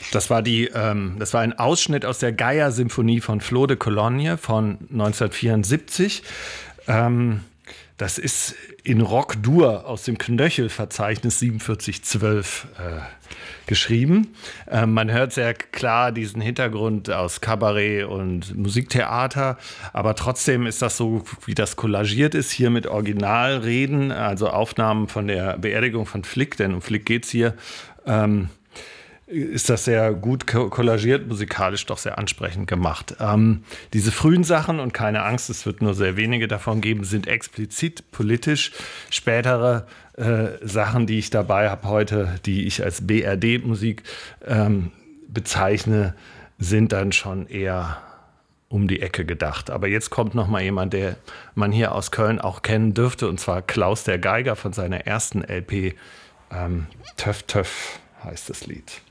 Das war das war ein Ausschnitt aus der Gaia-Symphonie von Flo de Cologne von 1974. Das ist in Rock-Dur aus dem Knöchel-Verzeichnis 4712 geschrieben. Man hört sehr klar diesen Hintergrund aus Kabarett und Musiktheater, aber trotzdem ist das so, wie das kollagiert ist, hier mit Originalreden, also Aufnahmen von der Beerdigung von Flick, denn um Flick geht's hier, ist das sehr gut kollagiert, musikalisch doch sehr ansprechend gemacht. Diese frühen Sachen, und keine Angst, es wird nur sehr wenige davon geben, sind explizit politisch. Spätere Sachen, die ich dabei habe heute, die ich als BRD-Musik bezeichne, sind dann schon eher um die Ecke gedacht. Aber jetzt kommt noch mal jemand, der man hier aus Köln auch kennen dürfte, und zwar Klaus der Geiger von seiner ersten LP. Töff Töff heißt das Lied.